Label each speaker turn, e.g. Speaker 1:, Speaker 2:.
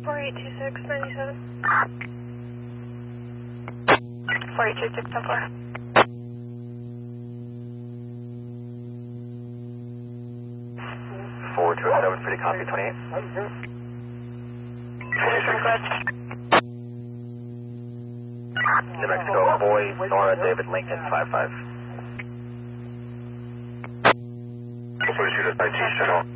Speaker 1: 482697. 482604.
Speaker 2: 4207, pretty copy, 28. New Mexico, Boy, Nora, David, Lincoln, 55.
Speaker 3: Also shoot us by T-Channel.